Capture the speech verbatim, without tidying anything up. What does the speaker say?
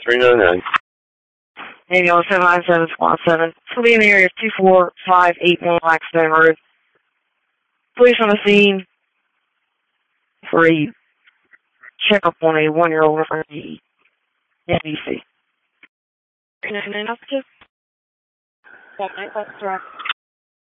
three nine nine. Ambulance seven nine seven squad seven. This will be in the area of two four five eight one Blackstone Road. Police on the scene for a checkup on a one-year-old in front of the N B C. nine nine officer. That night, that's correct.